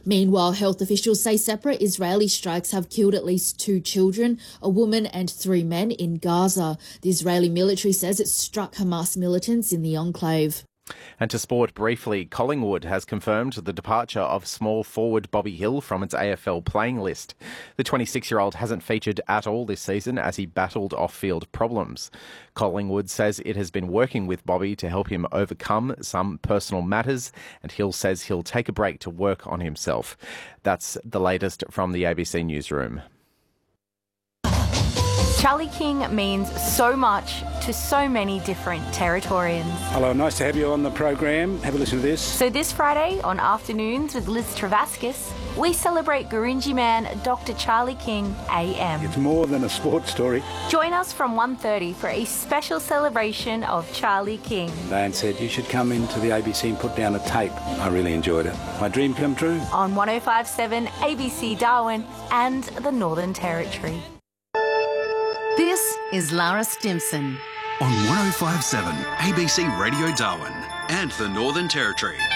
Meanwhile, health officials say separate Israeli strikes have killed at least 2 children, a woman and 3 men in Gaza. The Israeli military says it struck Hamas militants in the enclave. And to sport briefly, Collingwood has confirmed the departure of small forward Bobby Hill from its AFL playing list. The 26-year-old hasn't featured at all this season as he battled off-field problems. Collingwood says it has been working with Bobby to help him overcome some personal matters, and Hill says he'll take a break to work on himself. That's the latest from the ABC Newsroom. Charlie King means so much to so many different Territorians. Hello, nice to have you on the program. Have a listen to this. So this Friday on Afternoons with Liz Travaskis, we celebrate Gurindji man Dr. Charlie King AM. It's more than a sports story. Join us from 1:30 for a special celebration of Charlie King. Dan said you should come into the ABC and put down a tape. I really enjoyed it. My dream come true. On 105.7 ABC Darwin and the Northern Territory. This is Lara Stimson. On 105.7 ABC Radio Darwin and the Northern Territory.